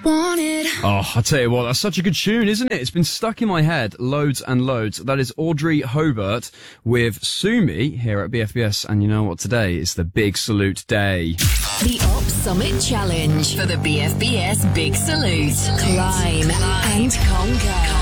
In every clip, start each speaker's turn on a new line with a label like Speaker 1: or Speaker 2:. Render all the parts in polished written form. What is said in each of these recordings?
Speaker 1: wanted.
Speaker 2: Oh, I tell you what, that's such a good tune, isn't it? It's been stuck in my head loads and loads. That is Audrey Hobart with Sumi here at BFBS. And you know what? Today is the Big Salute Day.
Speaker 3: The Op Summit Challenge for the BFBS Big Salute. Climb and conquer.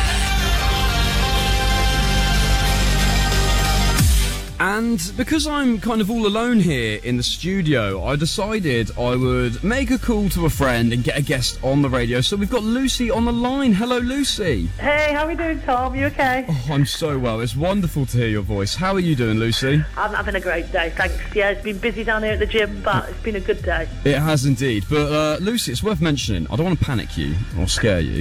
Speaker 2: And because I'm kind of all alone here in the studio, I decided I would make a call to a friend and get a guest on the radio. So we've got Lucy on the line. Hello, Lucy.
Speaker 4: Hey, how are we doing, Tom? You okay?
Speaker 2: Oh, I'm so well. It's wonderful to hear your voice. How are you doing, Lucy?
Speaker 4: I'm having a great day, thanks. Yeah, it's been busy down here at the gym, but it's been a good day.
Speaker 2: It has indeed. But Lucy, it's worth mentioning, I don't want to panic you or scare you,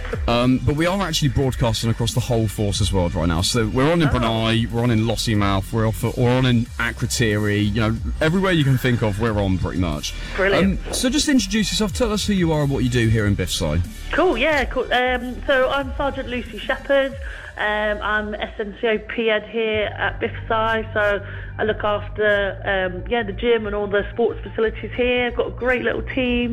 Speaker 2: but we are actually broadcasting across the whole Forces world right now. So we're on in Brunei, we're on in Lossiemouth, we're on in Akrotiri, you know, everywhere you can think of, we're on pretty much.
Speaker 4: Brilliant.
Speaker 2: So just introduce yourself, tell us who you are and what you do here in Biffside.
Speaker 4: Cool, yeah, cool. So I'm Sergeant Lucy Shepherd. I'm SNCO P-Ed here at Biffside, so I look after the gym and all the sports facilities here. I've got a great little team,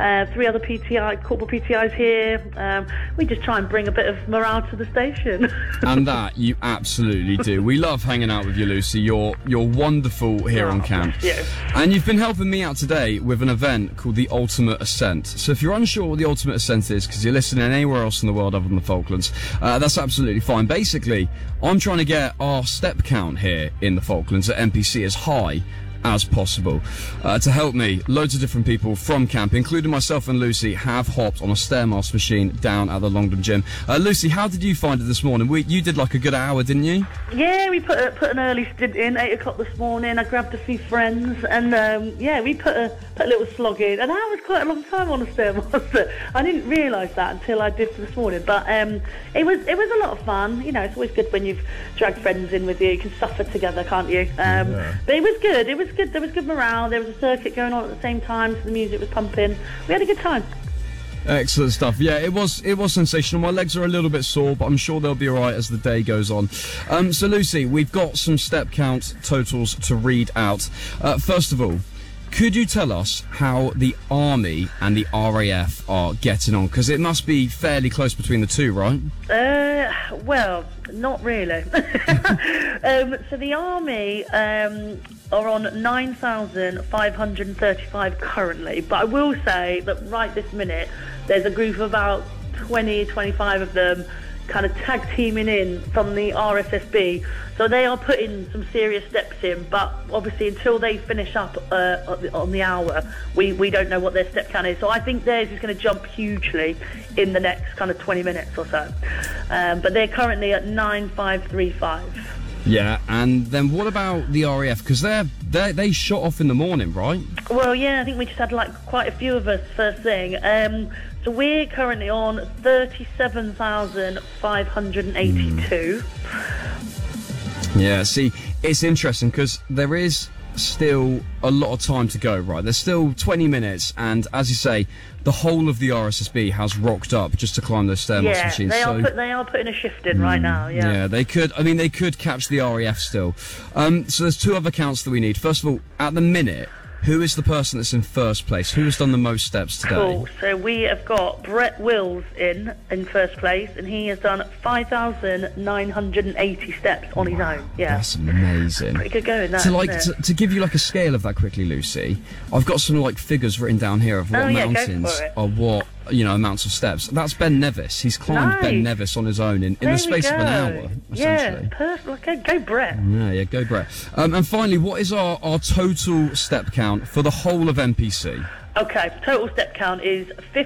Speaker 4: 3 other corporal PTIs here. We just try and bring a bit of morale to the station.
Speaker 2: And that you absolutely do. We love hanging out with you, Lucy. You're wonderful here on camp.
Speaker 4: Yeah.
Speaker 2: And you've been helping me out today with an event called the Ultimate Ascent. So if you're unsure what the Ultimate Ascent is, because you're listening anywhere else in the world other than the Falklands, that's absolutely fine. Basically, I'm trying to get our step count here in the Falklands at NPC as high as possible. To help me, loads of different people from camp, including myself and Lucy, have hopped on a Stairmaster machine down at the Longdon gym. Lucy, how did you find it this morning? You did like a good hour, didn't you?
Speaker 4: Yeah, we put an early stint in, 8 o'clock this morning. I grabbed a few friends, and we put a little slog in. An hour was quite a long time on a Stairmaster. I didn't realise that until I did this morning, but it was a lot of fun. You know, it's always good when you've dragged friends in with you. You can suffer together, can't you? But it was good. It was good. There was good morale. There was a circuit going on at the same time, so the music was pumping. We had a good time.
Speaker 2: Excellent stuff. Yeah, it was sensational. My legs are a little bit sore, but I'm sure they'll be all right as the day goes on. So Lucy, we've got some step count totals to read out. First of all, could you tell us how the Army and the RAF are getting on? Because it must be fairly close between the two, right?
Speaker 4: Well, not really. So the Army are on 9,535 currently, but I will say that right this minute, there's a group of about 20, 25 of them kind of tag teaming in from the RSSB, so they are putting some serious steps in, but obviously until they finish up on the hour, we don't know what their step count is, so I think theirs is going to jump hugely in the next kind of 20 minutes or so, but they're currently at 9,535.
Speaker 2: Yeah, and then what about the RAF? Because they shot off in the morning, right?
Speaker 4: Well, yeah, I think we just had like quite a few of us first thing. So we're currently on 37,582.
Speaker 2: Yeah, see, it's interesting because there is still a lot of time to go, right? There's still 20 minutes, and as you say, the whole of the RSSB has rocked up just to climb those Stairmaster machines.
Speaker 4: They are putting a shift in right now, yeah.
Speaker 2: They could catch the RAF still. So there's 2 other counts that we need. First of all, at the minute, who is the person that's in first place? Who has done the most steps today?
Speaker 4: Cool. So we have got Brett Wills in first place, and he has done 5,980 steps on his own. Yeah,
Speaker 2: that's amazing.
Speaker 4: Pretty good going. That,
Speaker 2: to give you like a scale of that quickly, Lucy, I've got some like figures written down here of what mountains are what amounts of steps. That's Ben Nevis. He's climbed Ben Nevis on his own in the space of an hour.
Speaker 4: Yeah, perfect. Okay, go Brett.
Speaker 2: Yeah, go Brett. And finally, what is our total step count for the whole of NPC?
Speaker 4: Okay, total step count is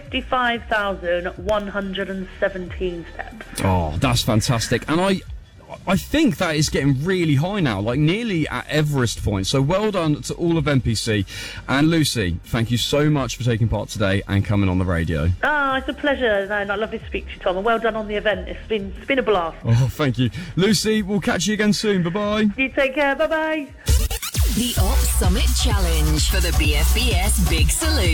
Speaker 4: 55,117 steps.
Speaker 2: Oh, that's fantastic. And I think that is getting really high now, like nearly at Everest point. So well done to all of NPC. And Lucy, thank you so much for taking part today and coming on the radio.
Speaker 4: Oh, it's a pleasure. And I love to speak to you, Tom. And well done on the event. It's been a blast.
Speaker 2: Oh, thank you. Lucy, we'll catch you again soon. Bye-bye.
Speaker 4: You take care. Bye-bye.
Speaker 3: The Op Summit Challenge for the BFBS Big Salute.